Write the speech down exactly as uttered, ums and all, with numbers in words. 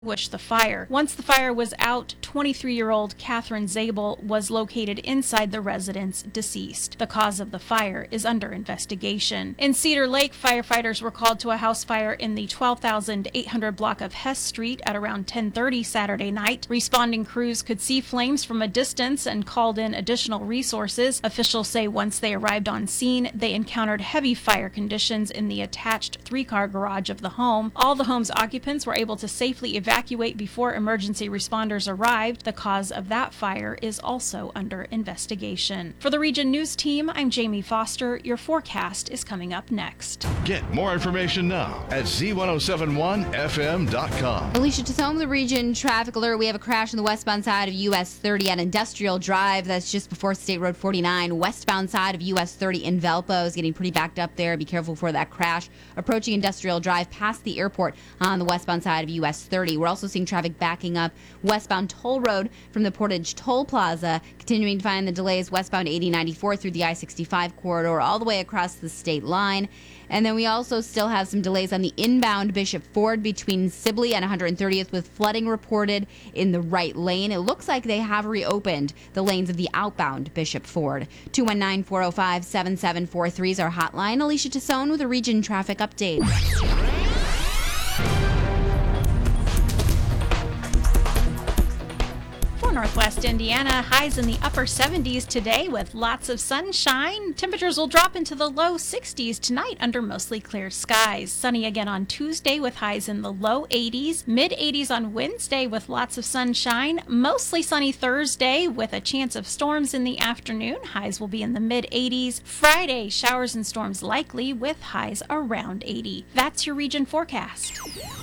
extinguish the fire. Once the fire was out, twenty-three-year-old Catherine Zabel was located inside the residence, deceased. The cause of the fire is under investigation. In Cedar Lake, firefighters were called to a house fire in the twelve thousand eight hundred block of Hess Street at around ten thirty Saturday night. Responding crews could see flames from a distance and called in additional resources. Officials say once they arrived on scene, they encountered heavy fire conditions in the attached three-car garage of the home. All the home's occupants were able to safely evacuate evacuate before emergency responders arrived. The cause of that fire is also under investigation. For the Region News Team, I'm Jamie Foster. Your forecast is coming up next. Get more information now at Z ten seventy-one F M dot com. Alicia Tathome, the Region Traffic Alert. We have a crash on the westbound side of U S thirty at Industrial Drive. That's just before State Road forty-nine. Westbound side of U S thirty in Valpo is getting pretty backed up there. Be careful for that crash. Approaching Industrial Drive past the airport on the westbound side of U S thirty. We're also seeing traffic backing up westbound Toll Road from the Portage Toll Plaza. Continuing to find the delays westbound eighty ninety-four through the I sixty-five corridor all the way across the state line. And then we also still have some delays on the inbound Bishop Ford between Sibley and one hundred thirtieth with flooding reported in the right lane. It looks like they have reopened the lanes of the outbound Bishop Ford. two one nine, four oh five, seven seven four three is our hotline. Alicia Tassone with a Region Traffic Update. Northwest Indiana, highs in the upper seventies today with lots of sunshine. Temperatures will drop into the low sixties tonight under mostly clear skies. Sunny again on Tuesday with highs in the low eighties. Mid eighties on Wednesday with lots of sunshine. Mostly sunny Thursday with a chance of storms in the afternoon. Highs will be in the mid eighties. Friday, showers and storms likely with highs around eighty. That's your region forecast.